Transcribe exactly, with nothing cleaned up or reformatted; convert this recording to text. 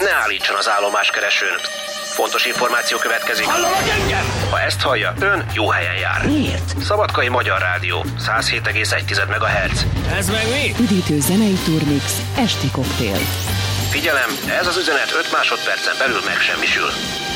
ne állítson az állomáskeresőn. Fontos információ következik. Hallanak engem? Ha ezt hallja, ön jó helyen jár. Miért? Szabadkai Magyar Rádió, száz hét egész egy megahertz. Ez meg mi? Üdítő zenei turmix, esti koktél. Figyelem, ez az üzenet öt másodpercen belül megsemmisül.